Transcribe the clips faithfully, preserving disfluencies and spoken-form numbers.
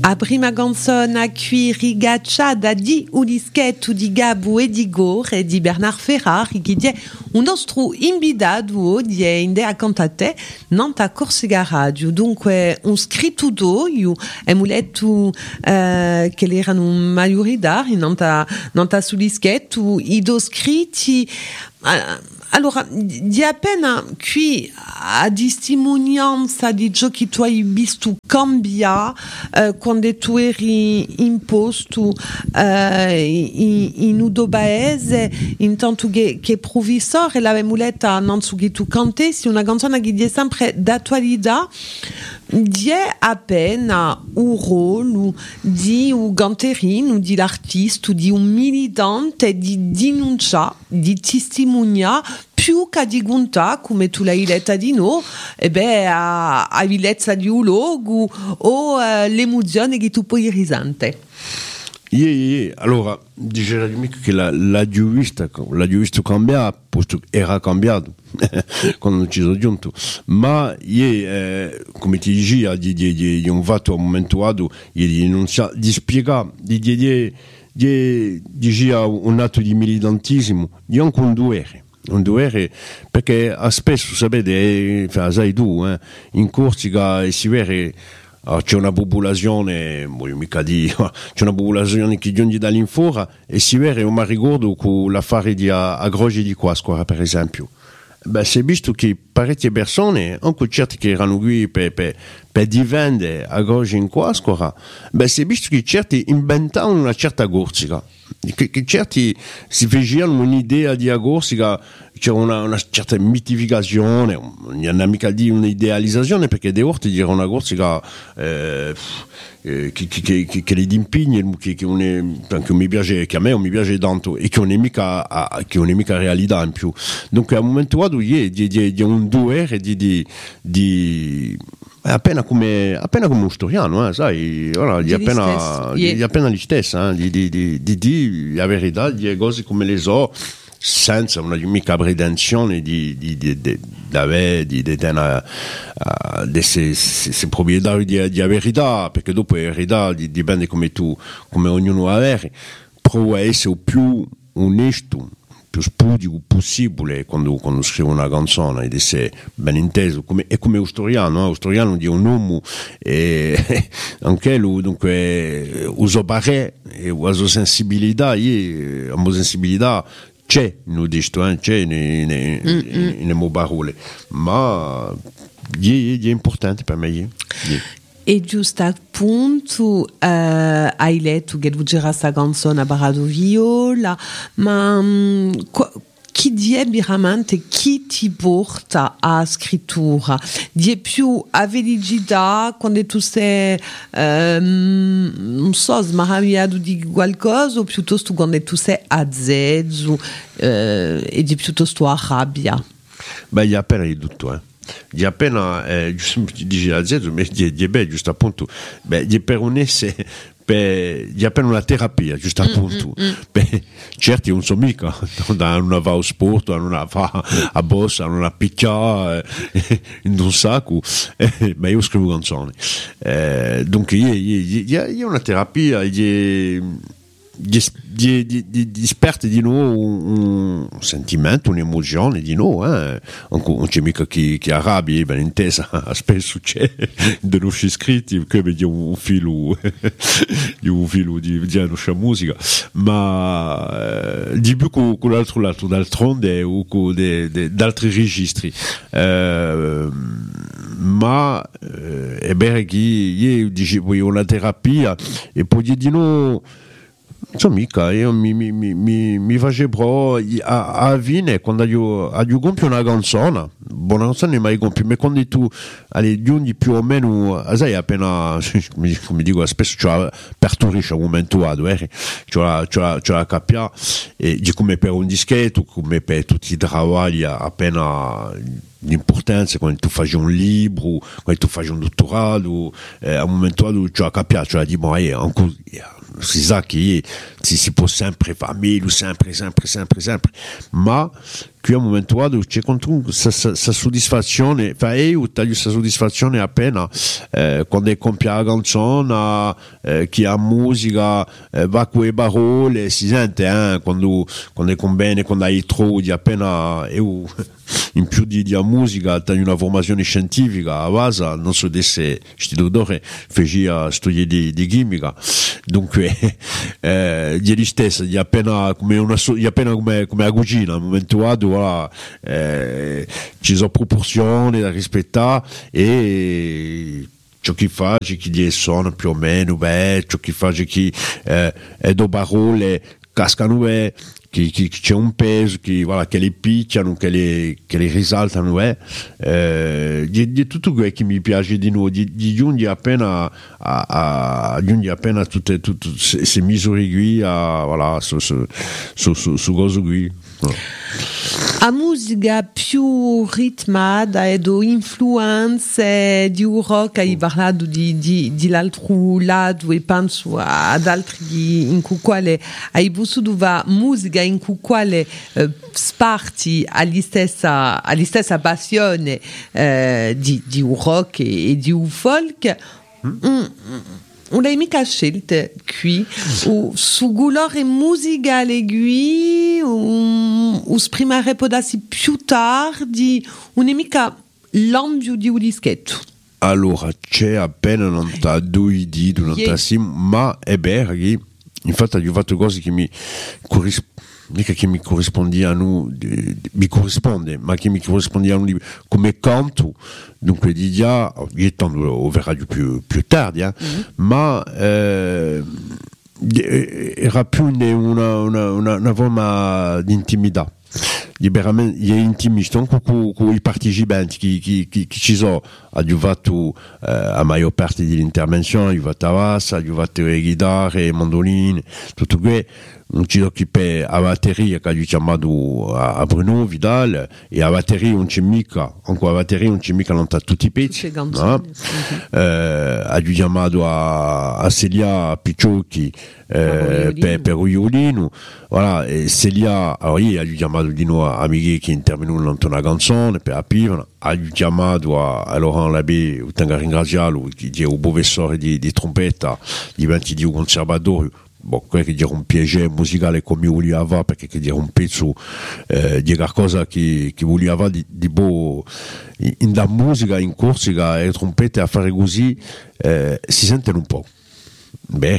A prima canzone qui rigacciata di un dischetto di Gabo e di Gore e di Bernard Ferrari che è un nostro invitato di Inde a cantate nanta Corsica Radio. Dunque un scritto io abbiamo letto eh, che erano maggioritari nanta, nanta sul dischetto i due scritti. Eh, Allora, di appena qui a testimonianza di ciò che tu hai visto cambia eh, quando tu eri in posto eh, in, in un paese, intanto che, che professore, l'avevamo letta non so che tu cantessi, una canzone che è sempre d'attualità, di appena un ruolo di un canterino, di l'artista, di un militante, di denuncia, di testimonia, più che di conta, come tu l'hai letta di noi, e beh, a, a villezza di un luogo o uh, l'emozione che tu puoi risentire. Yeah, yeah. Allora, dicevo che la, la giurista, la giurista cambia, posto era cambiato quando ci sono giunto, ma io, eh, come ti dicevo, di, di, di, di un fatto a un momento dato, di, non sa, di spiegare, di dire, di, di, di un atto di militantismo, di anche un dovere. Un dovere perché spesso sapete, eh, sai tu, eh, in Corsica si vede. Uh, c'è una popolazione, voglio mica dire, c'è una popolazione che giunge dall'infora e si vede un ricordo con l'affare di Agrogi di Quasquara, per esempio. Beh, si è visto che parecchie persone, anche certi che erano qui per, per, per difendere Agrogi in Quasquara, beh, si è visto che certi inventavano una certa Corsica, che, che certi si facevano un'idea di Corsica, c'era una, una certa mitificazione, non è mica di un'idealizzazione, perché de volte dire una Corsica eh, che, che, che, che, che le impegni, che, che, è, che, mi piace, che a me non mi piace tanto e che non è mica, che non è mica realtà in più. Dunque a un momento dato è di un dovere di, di, di appena come appena come un storiano, eh, sai, ora di appena di, di appena gli stessi, eh, di, di, di, di, di la verità di cose come le so, senza una mica pretensione di di di di d'avere di di una uh, di se, se, se proprietari di, di verità, perché dopo la verità dipende come tu come ognuno avere, prova essere più onesto, più spudico possibile quando, quando scrive una canzone, ed essere ben inteso come, è come lo storiano, eh? Lo storiano di un uomo e anche lui dunque uso pare e la sua sensibilità, e la mia sensibilità c'è, non dico, eh? C'è nelle mie parole, ma è, è importante per me. È. E giusto appunto eh, hai letto che c'era questa canzone a Barado Viola, ma um, qu- chi è veramente chi ti porta a scrittura? Di più a velicità quando tu sei um, non so, smaravigliato di qualcosa, o piuttosto quando tu sei azzezzo eh, e di piuttosto a rabbia? Beh, gli appena di tutto, eh. Di appena eh, dice la Z, ma di, di, beh, giusto appunto, beh, di per un'esse per, di appena una terapia, giusto appunto, mm, mm, mm. Beh, certi non so mica, non va a sport, non va a bossa, non a picchiare eh, in un sacco, eh, ma io scrivo canzoni, eh, dunque è una terapia, è Di, di, di, di, di sperte di noi un, un sentimento, un'emozione di noi, eh? Non c'è mica chi, chi arrabbia, ben intesa, spesso c'è dello scritti che di un filo di un filo di, di nostra musica, ma eh, di più con, con l'altro lato, d'altronde o con de, de, d'altri registri, eh, ma eh, è vero che io dicevo una terapia e poi di noi insomma mica io mi, mi, mi, mi facevo a, a fine quando io, io compio una canzone buona canzone ma io compio ma quando tu alle giungi più o meno sai appena come dico spesso c'è perturisce un momento dato eh? c'è c'è c'è capia e come per un dischetto come per tutti i lavori appena l'importanza quando tu fai un libro, quando tu fai un dottorato, eh, a un momento dato tu hai capito, cioè di ma ancora si sa che si, si può sempre fare meglio, sempre, sempre, sempre, sempre, ma qui a un momento vado c'è contro sa, sa, sa soddisfazione fa e io taglio sa soddisfazione appena eh, quando è compia la canzone eh, chi ha musica eh, va con le parole si sente eh, quando, quando è con bene quando hai troppo di appena io in più di, di musica taglio una formazione scientifica a base non so di se sti d'ore feci a studiare di, di chimica dunque eh, ieri stesso di appena come una di appena come, come la cucina al momento vado voilà, eh, ci sono proporzioni da rispettare e ciò che fa c'è chi gli suona più o meno beh, ciò che fa c'è chi eh, è do parole cascano beh, che, che c'è un peso che, voilà, che le picchiano che le, che le risaltano eh. Eh, di, di tutto quello che mi piace di noi di, di giungere appena a, a giungere appena a tutte, tutte queste misure qui a, voilà, su, su, su, su, su cosa qui no. A musica più ritmata e do influenze di un rock hai parlato di, di, di l'altro lato e penso ad altri in cui quale hai vissuto musica in cui quale eh, sparti alla stessa, alla stessa passione eh, di, di un rock e, e di un folk mm. Mm. Non l'hai mica scelto qui o su colore musicale qui o, o esprimere podassi più tardi non è mica l'ambito di un dischetto allora c'è appena non t'ha due di non t'ha sì ma è vero che infatti ho fatto cose che mi corrispondono mica che mi corrispondiano mi corrisponde ma che mi corrispondiano come canto dunque di già lo verrà più, più tardi eh? Mm-hmm. ma eh, era più una, una, una, una forma di intimità veramente gli intimisti anche con, con i partecipanti che, che, che, che ci sono aiutato eh, a maggior parte dell'intervenzione aiutato a bassa aiutato le chitarre, le mandoline tutto questo non ci occupa a batteria che abbiamo chiamato a Bruno Vidal e a batteria non c'è mica anche a batteria non c'è mica non c'è tutti i pezzi no? eh, abbiamo chiamato a, a Celia Picciocchi eh, per, per il violino voilà, e Celia allora io abbiamo chiamato di nuovo a Miguel che intervenuto in una canzone per la piva abbiamo chiamato a, a Laurent Labbé o tengo a ringraziarlo che è un professore di, di trompetta diventi di un conservatorio bon, quello che dire un piacere musicale come voleva perché che dire un pezzo eh, di qualcosa che, che voleva di, di boh in, in la musica in Corsica e trompette a fare così eh, si sentono un po' beh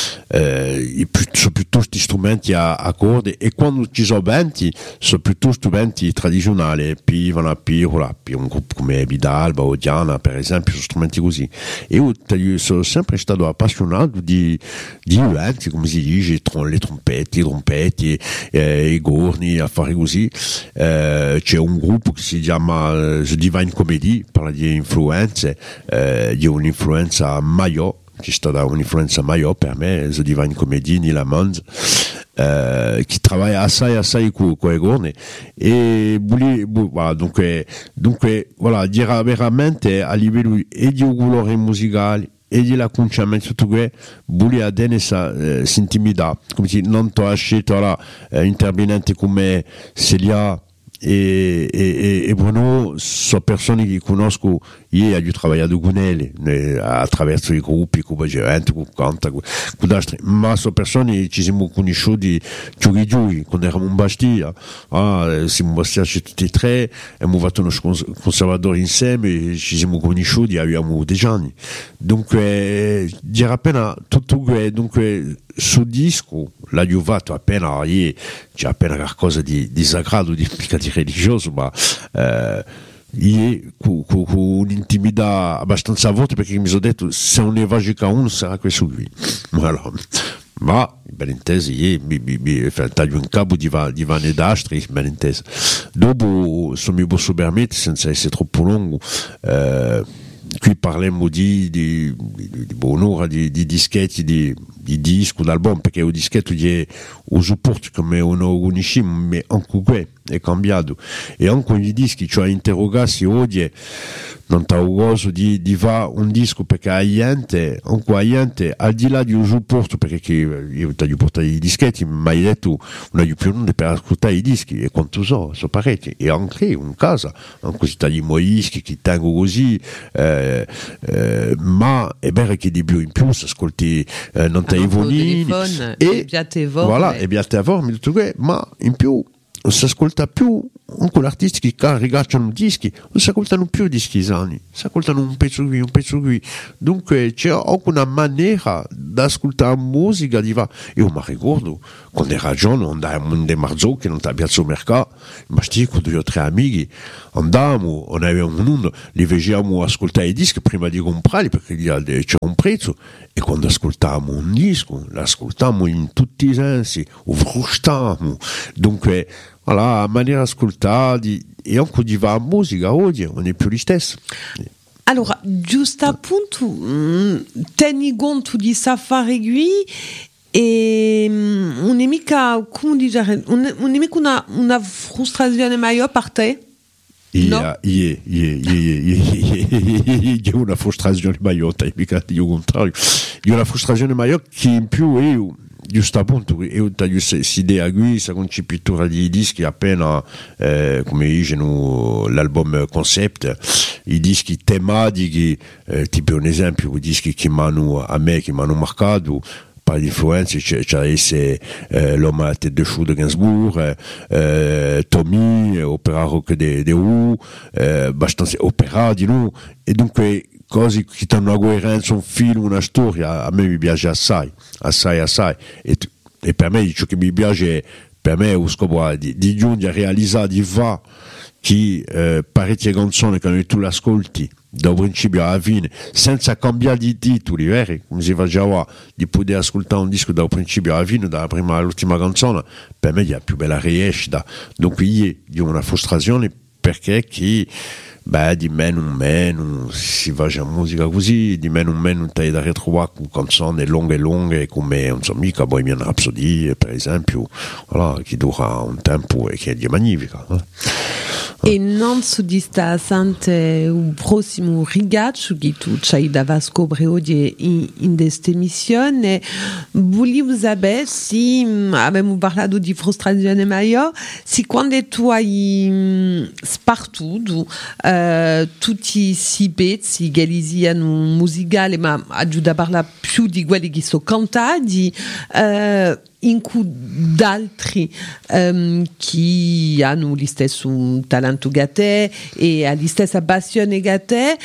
eh, sono piuttosto strumenti a, a corde e quando ci sono venti sono piuttosto strumenti tradizionali pivana, pirola, un gruppo come Vidal, Diana per esempio sono strumenti così e io, io sono sempre stato appassionato di, di venti come si dice le trompette, i trompetti eh, i gorni a fare così eh, c'è un gruppo che si chiama The Divine Comedy parla di influenze eh, di un'influenza Mayo c'è stata un'influenza maggiore per me, The Divine Comedy, Neil Hammond, eh, che lavora assai assai con le corne e voilà, dunque, dunque voilà, dire veramente a livello e di un colore musicale e di l'acconciamento tutto questo vuole avere questa eh, intimità come se non ti ha scelto là eh, intervenenti come Celia e, e, e Bruno sono persone che conosco io ho lavorato con lei attraverso i gruppi come gente con canta con altri ma sono persone che ci siamo conosciuti giù giù quando eravamo in Bastia ah, siamo passati tutti e tre e abbiamo fatto uno conservatore insieme ci siamo conosciuti abbiamo dei anni dunque dire appena tutto questo dunque su disco l'ha fatto appena io c'è appena qualcosa di, di sagrato di, di religioso ma eh, io con, con, con un'intimità abbastanza forte perché mi sono detto se non ne va già uno sarà questo qui allora, ma ben inteso io mi, mi, mi taglio un capo di, va, di vanne d'astri ben inteso dopo se mi posso permettere senza essere troppo lungo eh, qui parliamo di, di, di, di buon'ora di, di dischetti di, di disco d'album perché il dischetto è un supporto come uno conosciamo ma anche questo è cambiato. E anche gli dischi, cioè interrogarsi oggi non t'ha ugoso di, di va un disco perché a gente, anche a gente, al di là di un supporto, perché che io ti ho portato i dischetti, ma hai detto non hai più nulla per ascoltare i dischi, e quanto so, sono parecchi, e anche in casa, anche se tagli i dischi che tengo così, eh, eh, ma è vero che di più in più si ascolti eh, non t'hai volini, e voilà, e biate a vormi, tutto questo, ma in più non si ascolta più anche gli artisti che rigacciano dischi, non si ascoltano più dischi sani, si ascoltano un pezzo qui, un pezzo qui. Dunque c'è anche una maniera di ascoltare musica di va. Io mi ricordo quando era giovane andavamo in De Marzocchi che non ti piazza al mercato, ma sti con due o tre amici andavamo, non avevamo nulla, li vediamo ascoltare i dischi prima di comprarli perché c'è un prezzo, e quando ascoltavamo un disco l'ascoltavamo in tutti i sensi, lo frustavamo. Dunque voilà, la maniera di ascoltare e anche di va a musica oggi non è più lo stesso. Allora, giusto appunto, tieni conto di Safari qui e non è mica, come dire, non è mica una, una frustrazione maggiore per te? No? Ie, ie, ie, c'è una frustrazione maggiore, mica io contrario. C'è una frustrazione maggiore che in più io giusto appunto io ho questa idea qui, questa concepitura di dischi appena eh, come dicono l'album concept, i dischi tematici, eh, tipo un esempio i dischi che mi hanno a me che mi hanno marcato par l'influenza c'è, c'è eh, l'homme à la tête de chou de Gainsbourg, eh, Tommy, opera rock de, de Who, eh, abbastanza opera di noi, e dunque cose che hanno una coerenza, un film, una storia, a me mi piace assai, assai, assai, e, e per me ciò che mi piace, per me è lo scopo di, di giungere a realizzare, di va che eh, parecchie canzoni che tu le ascolti da principio alla fine senza cambiare di titoli, vero? Come si faceva di poter ascoltare un disco dal principio alla fine, dalla prima all'ultima canzone, per me è la più bella riescita. Dunque io ho una frustrazione perché chi beh, di meno in meno si va a musica così, di meno in meno ti hai da ritrovare con canzoni lunghe e lunghe come non so mica Bohemian Rhapsody per esempio, voilà, che dura un tempo e che è magnifica. Eh? E non soddisfacente il prossimo ragazzo che tu ci dava scoprire oggi in, in questa emissione. Volevo sapere se abbiamo parlato di frustrazione maggiore, se quando tu hai spartuto uh, tutti questi pezzi che siano musicali ma aiuta a parlare più di quelli che sono cantati, uh, in cui d'altri um, che hanno lo stesso talento che te e la stessa passione che te,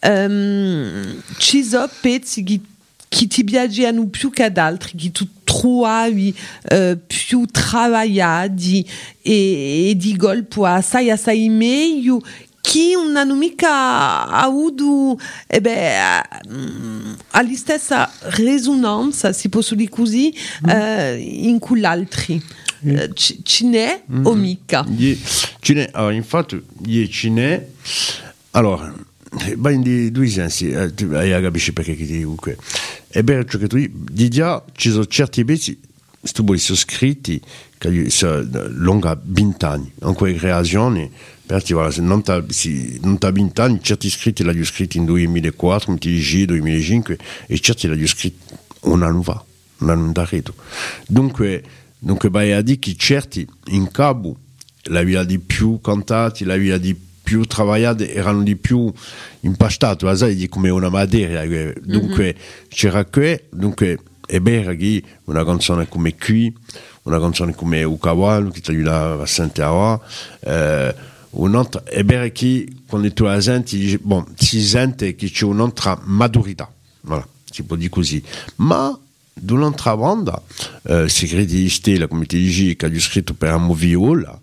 um, ci sono pezzi che, che ti piacciono più che ad altri, che tu trovi uh, più travagliati e, e di colpo assai assai meglio che non hanno mica avuto eh beh, alla stessa risonanza, si può dire così, mm. eh, in quell'altri. Mm. Eh, c- ce n'è mm. o mica? Ce n'è, allora, infatti, ce n'è. Allora, va in due sensi, eh, capisci perché ti dico che è vero ciò che tu dici, già ci sono certi pezzi, stu sono scritti che sono lunga venti anni, in quelle creazioni. Perché voilà, se non t'ha venti anni, certi scritti l'hanno scritti in duemilaquattro, duemilacinque, e certi l'hanno scritti un anno fa, un anno da reto. Dunque, dunque vai a dire che certi in cabo la via di più cantati, la via di più travagliati erano di più impastati, di come una materia. Dunque, mm-hmm. c'era che, dunque è vero che una canzone come qui, una canzone come Ukawa, che ti aiuta a sentire, eh, un'altra, è vero che quando tu la senti, bon, si sente che c'è un'altra maturità, voilà, si può dire così, ma dall'altra banda, eh, Segreti di Stella, come ti dici, che ha scritto per Amo Viola,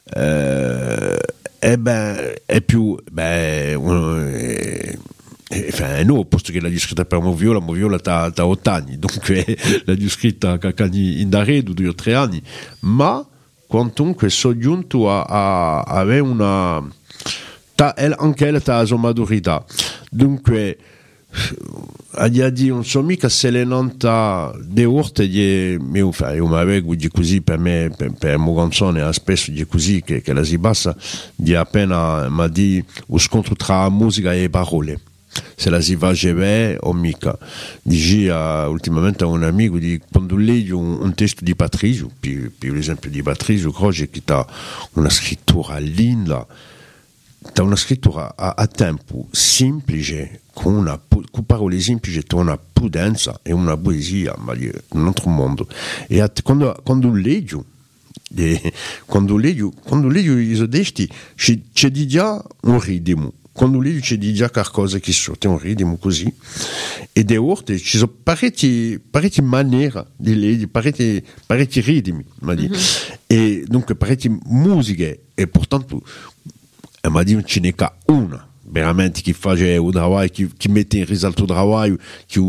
eh, eh ben, è più, beh, eh, Enfin, no, posto che l'ha scritta per Moviola, Moviola ha otto anni, dunque l'ha scritta in Daredo due o tre anni, ma quantunque sono giunto a, a, a avere una ta, el, anche lei ha la sua maturità, dunque ha dit non so mica se le nonta de urte di mio io mi avevo di così per me per, per Moganzone ha spesso di così che, che la si bassa di appena ma di lo scontro tra musica e parole se la si va geve o mica dici uh, ultimamente a un amico di quando leggi un, un testo di Patrizio più, più l'esempio di Patrizio Croce che ha una scrittura linda da una scrittura a, a tempo semplice con, una, con parole semplici con una prudenza e una poesia ma di un altro mondo e a, quando, quando leggi e, quando leggi quando leggi i testi c'è di già un ritmo quando leggi c'è di già qualcosa che sorte un ritmo così e de volte ci sono parecchie parecchie maniere di leggere parecchi parecchi ritmi ma di, mm-hmm. e dunque parecchie musiche e portanto ma di non ce n'è che una veramente che fa un lavoro che, che mette in risalto il lavoro che